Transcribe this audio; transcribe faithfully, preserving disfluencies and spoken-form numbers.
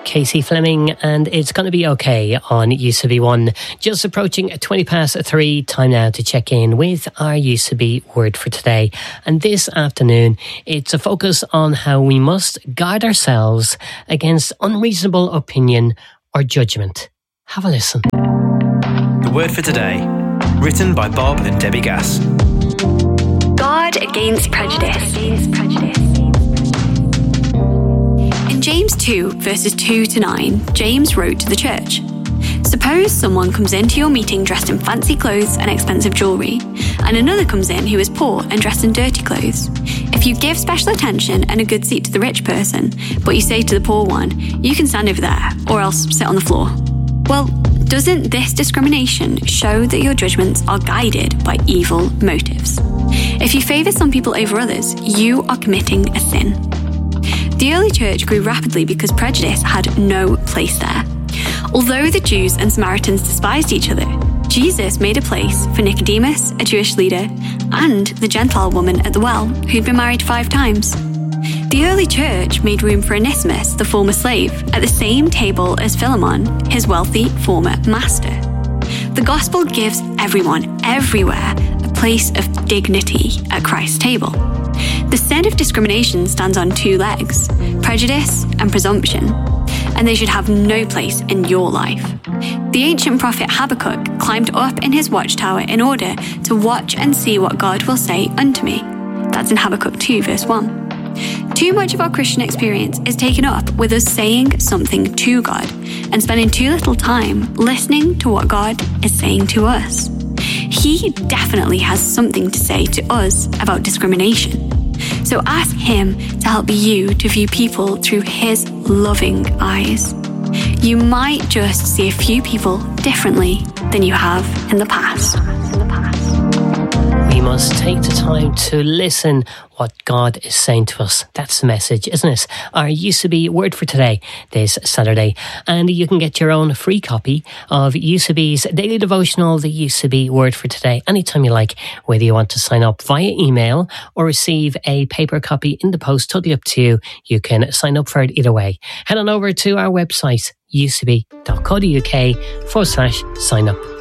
Casey Fleming, and It's Gonna Be Okay on U C B one. Just approaching twenty past three, time now to check in with our U C B word for today. And this afternoon, it's a focus on how we must guard ourselves against unreasonable opinion or judgment. Have a listen. The word for today, written by Bob and Debbie Gass. Guard against prejudice. Against prejudice. In James two, verses two to nine, James wrote to the church, "Suppose someone comes into your meeting dressed in fancy clothes and expensive jewellery, and another comes in who is poor and dressed in dirty clothes. If you give special attention and a good seat to the rich person, but you say to the poor one, 'You can stand over there, or else sit on the floor,' well, doesn't this discrimination show that your judgments are guided by evil motives? If you favour some people over others, you are committing a sin." The early church grew rapidly because prejudice had no place there. Although the Jews and Samaritans despised each other, Jesus made a place for Nicodemus, a Jewish leader, and the Gentile woman at the well, who'd been married five times. The early church made room for Onesimus, the former slave, at the same table as Philemon, his wealthy former master. The gospel gives everyone, everywhere, a place of dignity at Christ's table. The sin of discrimination stands on two legs, prejudice and presumption, and they should have no place in your life. The ancient prophet Habakkuk climbed up in his watchtower in order to watch and see what God will say unto me. That's in Habakkuk two, verse one. Too much of our Christian experience is taken up with us saying something to God and spending too little time listening to what God is saying to us. He definitely has something to say to us about discrimination. So ask him to help you to view people through his loving eyes. You might just see a few people differently than you have in the past. We must take the time to listen what God is saying to us. That's the message, isn't it? Our U C B word for today, this Saturday. And you can get your own free copy of U C B's daily devotional, the U C B word for today, anytime you like, whether you want to sign up via email or receive a paper copy in the post, totally up to you. You can sign up for it either way. Head on over to our website, u c b dot co dot u k forward slash sign up.